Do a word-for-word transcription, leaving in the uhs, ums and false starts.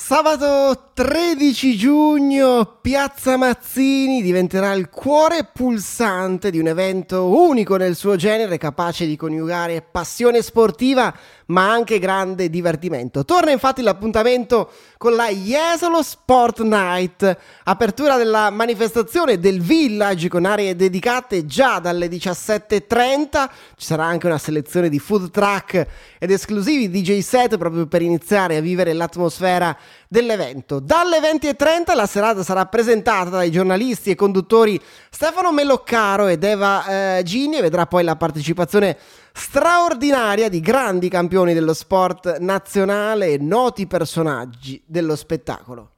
Sabato tredici giugno, Piazza Mazzini diventerà il cuore pulsante di un evento unico nel suo genere, capace di coniugare passione sportiva ma anche grande divertimento. Torna infatti l'appuntamento con la Jesolo Sport Night, apertura della manifestazione del Village con aree dedicate già dalle diciassette e trenta. Ci sarà anche una selezione di food truck ed esclusivi D J set proprio per iniziare a vivere l'atmosfera dell'evento. Dalle venti e trenta la serata sarà presentata dai giornalisti e conduttori Stefano Melloccaro ed Eva eh, Gini e vedrà poi la partecipazione straordinaria di grandi campioni dello sport nazionale e noti personaggi dello spettacolo.